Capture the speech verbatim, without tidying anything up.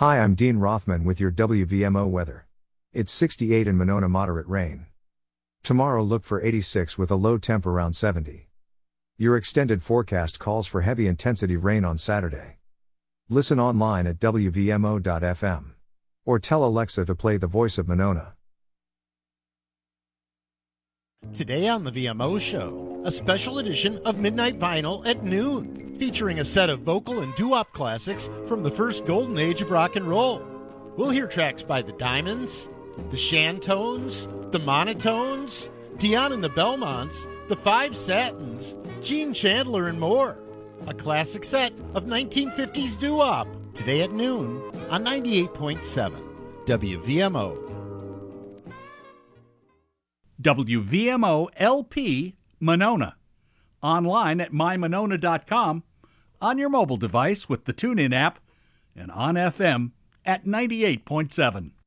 Hi, I'm Dean Rothman with your W V M O weather. It's sixty-eight in Monona, moderate rain. Tomorrow look for eighty-six with a low temp around seventy. Your extended forecast calls for heavy intensity rain on Saturday. Listen online at W V M O dot F M. Or tell Alexa to play The Voice of Monona. Today on the V M O Show, a special edition of Midnight Vinyl at noon, featuring a set of vocal and doo-wop classics from the first golden age of rock and roll. We'll hear tracks by the Diamonds, the Shantones, the Monotones, Dion and the Belmonts, the Five Satins, Gene Chandler, and more. A classic set of nineteen fifties doo-wop, today at noon on ninety-eight point seven W V M O. W V M O L P Monona. Online at my monona dot com, on your mobile device with the TuneIn app, and on F M at ninety-eight point seven.